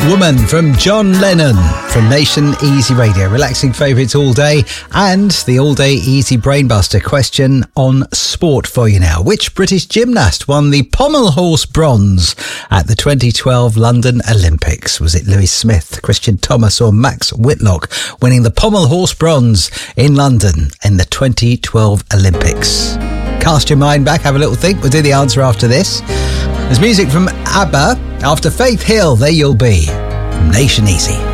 Woman from John Lennon from Nation Easy Radio. Relaxing favourites all day, and the all-day easy brainbuster question on sport for you now. Which British gymnast won the pommel horse bronze at the 2012 London Olympics? Was it Lewis Smith, Christian Thomas or Max Whitlock winning the pommel horse bronze in London in the 2012 Olympics? Cast your mind back, have a little think. We'll do the answer after this. There's music from ABBA after Faith Hill. There you'll be. Nation Easy.